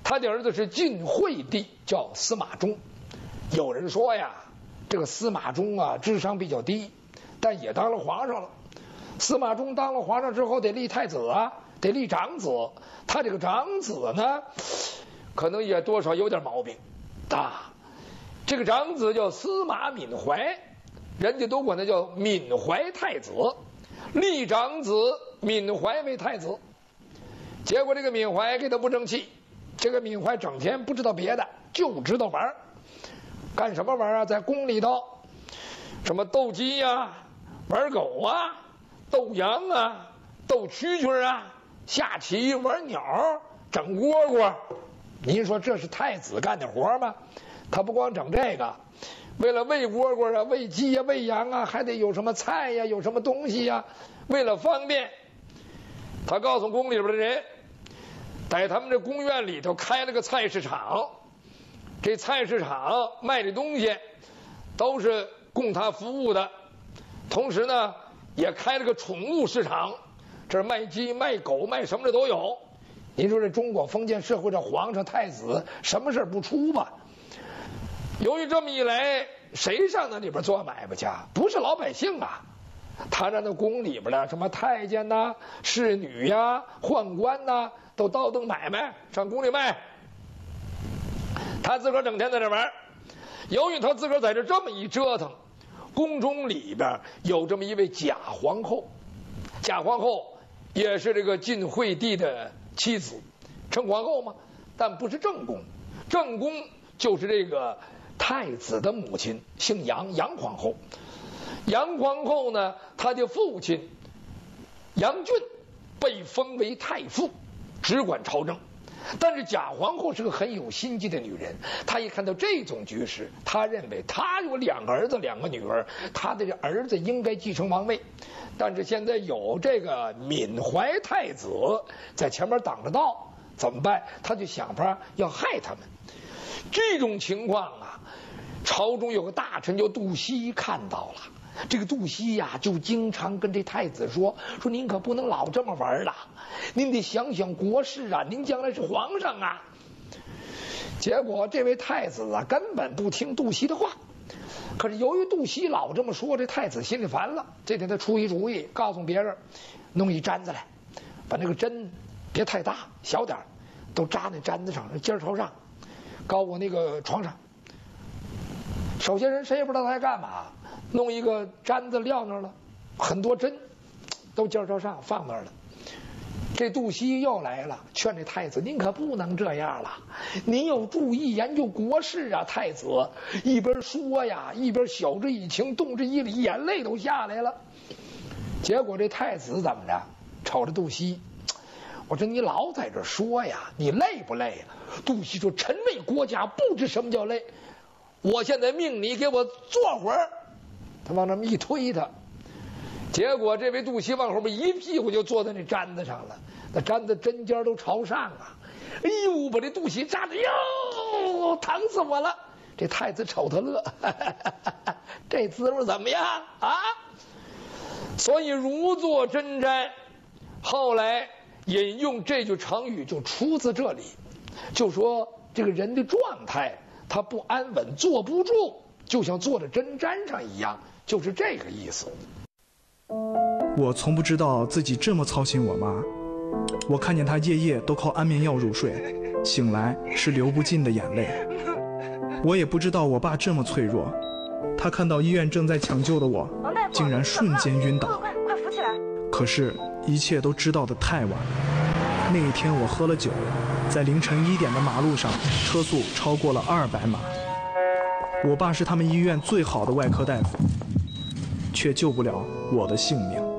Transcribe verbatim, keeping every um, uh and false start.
他的儿子是晋惠帝，叫司马衷。有人说呀，这个司马衷啊，智商比较低，但也当了皇上了。司马衷当了皇上之后，得立太子啊，得立长子。他这个长子呢，可能也多少有点毛病啊。这个长子叫司马敏怀，人家都管他叫敏怀太子，立长子敏怀为太子。结果这个敏怀给他不争气，这个敏怀整天不知道别的，就知道玩。干什么玩啊？在宫里头，什么斗鸡呀、啊、玩狗啊、斗羊啊、斗蛐蛐啊、下棋、玩鸟、整蝈蝈。您说这是太子干的活吗？他不光整这个，为了喂蝈蝈啊、喂鸡呀、喂羊啊，还得有什么菜呀、有什么东西呀。为了方便，他告诉宫里边的人，在他们这宫院里头开了个菜市场。这菜市场卖的东西都是供他服务的，同时呢也开了个宠物市场，这卖鸡卖狗卖什么的都有。您说这中国封建社会，这皇上太子什么事不出吧？由于这么一来，谁上那里边做买卖去？不是老百姓啊，他让那宫里边的什么太监呐、啊、侍女呀、啊、宦官呐、啊，都倒腾买卖上宫里卖。他自个儿整天在这玩，由于他自个儿在这这么一折腾，宫中里边有这么一位贾皇后，贾皇后也是这个晋惠帝的妻子，称皇后嘛，但不是正宫，正宫就是这个太子的母亲，姓杨，杨皇后。杨皇后呢，她的父亲杨俊被封为太傅，只管朝政。但是贾皇后是个很有心机的女人，她一看到这种局势，她认为她有两个儿子两个女儿，她的儿子应该继承王位。但是现在有这个敏怀太子在前面挡着道，怎么办？她就想法要害他们。这种情况啊，朝中有个大臣叫杜熙看到了，这个杜熙呀、啊、就经常跟这太子说说您可不能老这么玩了，您得想想国事啊，您将来是皇上啊。结果这位太子啊根本不听杜熙的话，可是由于杜熙老这么说，这太子心里烦了。这天他出一主意，告诉别人弄一毡子来，把那个针别太大，小点都扎那毡子上，尖朝上，高过那个床上。首先人谁也不知道他在干嘛，弄一个毡子撂那儿了，很多针都尖朝上放那儿了。这杜熙又来了，劝这太子您可不能这样了，您要注意研究国事啊。太子一边说呀，一边晓之以情，动之以理，眼泪都下来了。结果这太子怎么着，瞅着杜熙，我说你老在这说呀，你累不累啊？杜熙说臣为国家，不知什么叫累，我现在命你给我坐会儿。他往那么一推他，结果这位杜熙往后边一屁股就坐在那毡子上了，那毡子针尖都朝上啊！哎呦，把这杜熙扎的哟，疼死我了！这太子瞅他乐，哈哈哈哈，这滋味怎么样啊？所以如坐针毡，后来引用这句成语就出自这里，就说这个人的状态他不安稳，坐不住，就像坐在针毡上一样，就是这个意思。 我从不知道自己这么操心我妈，我看见她夜夜都靠安眠药入睡，醒来是流不尽的眼泪。我也不知道我爸这么脆弱，他看到医院正在抢救的我，竟然瞬间晕倒。 快快扶起来！ 可是，一切都知道得太晚。那一天我喝了酒，在凌晨一点的马路上，车速超过了二百码。我爸是他们医院最好的外科大夫，却救不了我的性命。